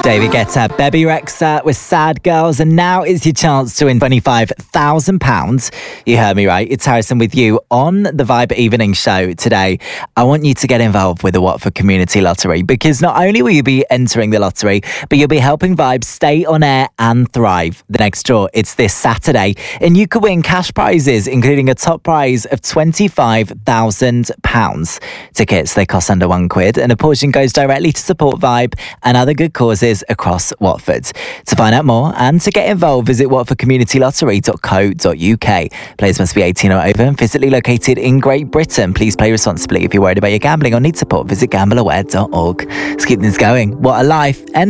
David Guetta, Bebe Rexha with Sad Girls, and now is your chance to win £25,000. You heard me right. It's Harrison with you on the Vibe Evening Show today. I want you to get involved with the Watford Community Lottery, because not only will you be entering the lottery, but you'll be helping Vibe stay on air and thrive. The next draw, it's this Saturday, and you could win cash prizes, including a top prize of £25,000. Tickets, they cost under £1, and a portion goes directly to support Vibe and other good causes across Watford. To find out more and to get involved, visit watfordcommunitylottery.co.uk. Players must be 18 or over and physically located in Great Britain. Please play responsibly. If you're worried about your gambling or need support, visit gambleaware.org. Let's keep things going. What a life.